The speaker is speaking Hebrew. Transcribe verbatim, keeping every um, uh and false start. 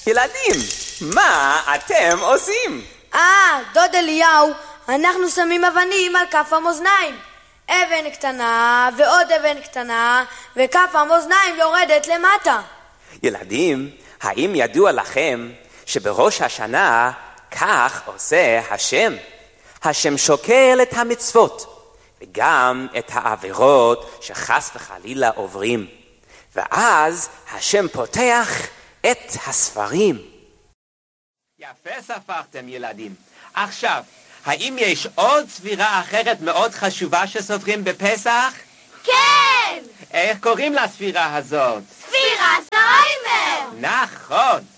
ילדים, מה אתם עושים? אה, דוד אליהו, אנחנו שמים אבנים על כף המאזניים. אבן קטנה ועוד אבן קטנה, וכף המאזניים יורדת למטה. ילדים, האם ידוע לכם שבראש השנה כך עושה השם? השם שוקל את המצוות, וגם את העבירות שחס וחלילה עוברים. ואז השם פותח את הספרים. יפה ספרתם ילדים. עכשיו, האם יש עוד ספירה אחרת מאוד חשובה שסופרים בפסח? כן! איך קוראים לספירה הזאת? ספירת העומר! נכון.